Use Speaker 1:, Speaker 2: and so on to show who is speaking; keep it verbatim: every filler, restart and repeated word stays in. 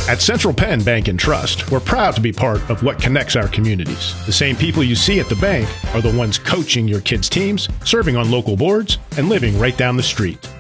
Speaker 1: At Central Penn Bank and Trust, we're proud to be part of what connects our communities. The same people you see at the bank are the ones coaching your kids' teams, serving on local boards, and living right down the street.